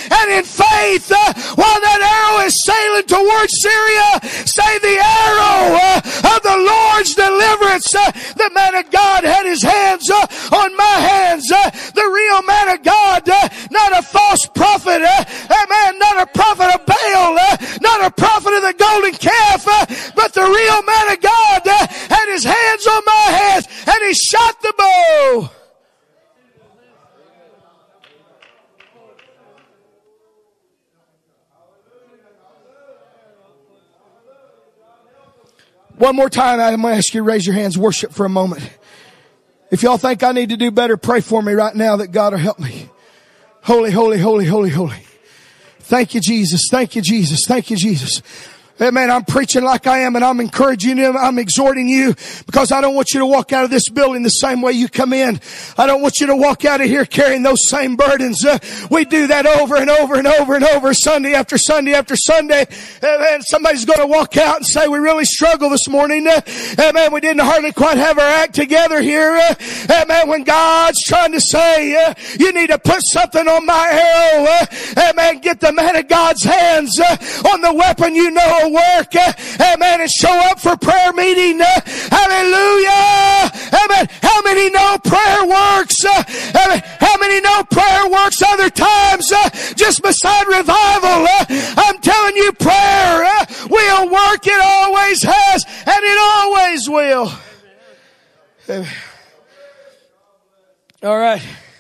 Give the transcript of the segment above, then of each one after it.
and in faith, while that arrow is sailing towards Syria, say the arrow of the Lord's deliverance. The man of God had his hands on my hands. The real man of God, not a false prophet, amen, not a prophet of Baal, not a prophet of the golden calf, but the real man of God had his hands on my hands and he shot the bow. One more time, I'm going to ask you to raise your hands, worship for a moment. If y'all think I need to do better, pray for me right now that God will help me. Holy, holy, holy, holy, holy. Thank you, Jesus. Thank you, Jesus. Thank you, Jesus. Amen. I'm preaching like I am and I'm encouraging you. I'm exhorting you because I don't want you to walk out of this building the same way you come in. I don't want you to walk out of here carrying those same burdens. We do that over and over and over and over, Sunday after Sunday after Sunday. Amen. Somebody's going to walk out and say, we really struggle this morning. Amen. We didn't hardly quite have our act together here. Amen. When God's trying to say, you need to put something on my arrow. Amen. Get the man of God's hands on the weapon you know work. Amen. And show up for prayer meeting. Hallelujah. Amen. How many know prayer works? Amen. How many know prayer works other times? Just beside revival. I'm telling you, prayer will work. It always has and it always will. Amen. All right.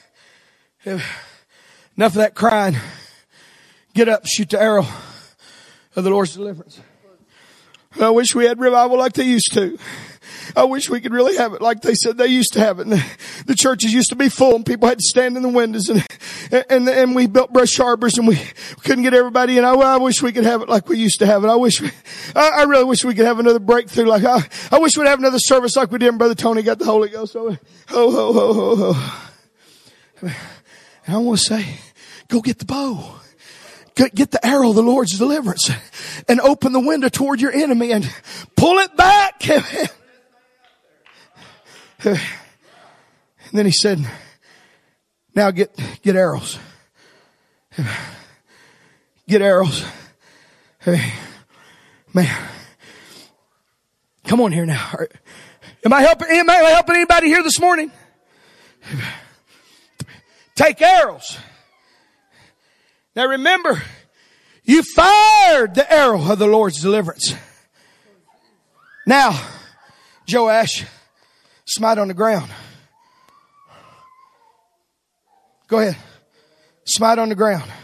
Enough of that crying. Get up, shoot the arrow of the Lord's deliverance. I wish we had revival like they used to. I wish we could really have it like they said they used to have it. And the churches used to be full and people had to stand in the windows and we built brush harbors and we couldn't get everybody in. I wish we could have it like we used to have it. I really wish we could have another breakthrough. Like I wish we'd have another service like we did when Brother Tony got the Holy Ghost. And I want to say, go get the bow. Get the arrow of the Lord's deliverance and open the window toward your enemy and pull it back. And then he said, now get arrows. Get arrows. Man, come on here now. Am I helping anybody here this morning? Take arrows. Now remember, you fired the arrow of the Lord's deliverance. Now, Joash, smite on the ground. Go ahead. Smite on the ground.